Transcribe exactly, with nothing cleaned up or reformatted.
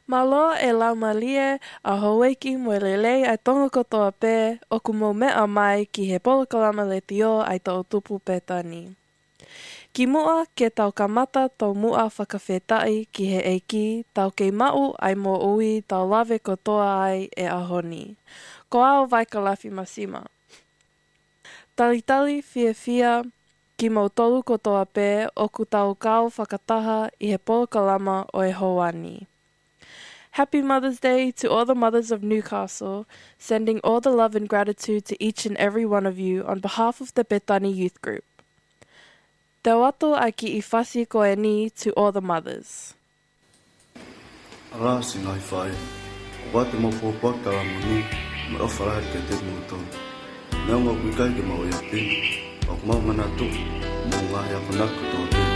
Malo e lau malie a haueki mo lelei ai tonga kotoa pē o ku mo mea mai ki he polokalama le tio ai tau tupu pētani. Ki mua ke tau kamata tau mua whakawhetai ki he eiki, tau kei mau ai mo ui tau lawe kotoa ai e ahoni. Ko ao vai ka lawhi masima. Tali tali fia fia ki mau tolu kotoa pē o ku tau kau whakataha i he polokalama o e Hoani. Happy Mother's Day to all the mothers of Newcastle, sending all the love and gratitude to each and every one of you on behalf of the Betani Youth Group. Te wato ai ki I whasi ko e ni to all the mothers. Ara singai whai, wate mo pōpaka a munu, me o wharahe ke te mūtau. Nau ngā kuikai ke mau ia pini, o kumau manatu, mo ngā hea whanaka tō te.